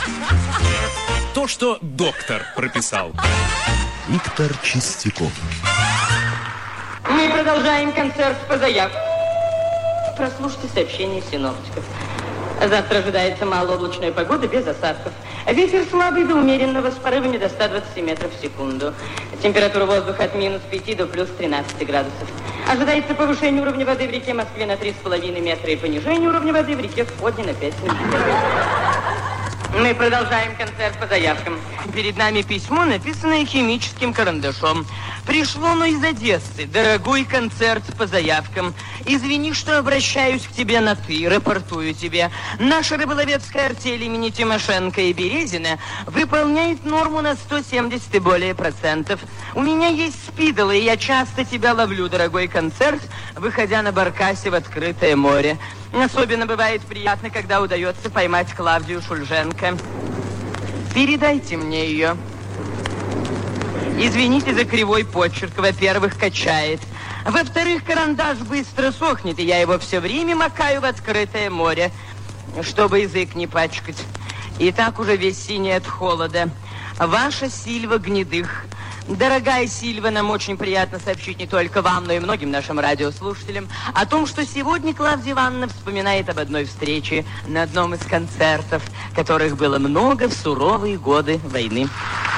То, что доктор прописал. Виктор Чистяков. Мы продолжаем концерт по заявке. Прослушайте сообщение синоптиков. Завтра ожидается малооблачная погода без осадков. Ветер слабый до умеренного с порывами до 120 метров в секунду. Температура воздуха от -5 до +13 градусов. Ожидается повышение уровня воды в реке Москве на 3,5 метра и понижение уровня воды в реке Входне на 5 сантиметров. Мы продолжаем концерт по заявкам. Перед нами письмо, написанное химическим карандашом. Пришло, но из Одессы. Дорогой концерт по заявкам. Извини, что обращаюсь к тебе на «ты», рапортую тебе. Наша рыболовецкая артель имени Тимошенко и Березина выполняет норму на 170 и более процентов. У меня есть спидолы, и я часто тебя ловлю, дорогой концерт, выходя на баркасе в открытое море. Особенно бывает приятно, когда удается поймать Клавдию Шульженко. Передайте мне ее. Извините за кривой почерк. Во-первых, качает. Во-вторых, карандаш быстро сохнет, и я его все время макаю в открытое море, чтобы язык не пачкать. И так уже весь синий от холода. Ваша Сильва Гнедых. Дорогая Сильва, нам очень приятно сообщить не только вам, но и многим нашим радиослушателям о том, что сегодня Клавдия Ивановна вспоминает об одной встрече на одном из концертов, которых было много в суровые годы войны.